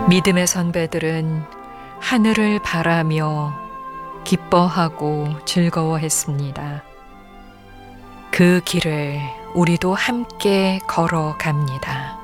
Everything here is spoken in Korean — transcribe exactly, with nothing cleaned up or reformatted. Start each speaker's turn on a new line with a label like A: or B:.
A: 믿음의 선배들은 하늘을 바라며 기뻐하고 즐거워했습니다. 그 길을 우리도 함께 걸어갑니다.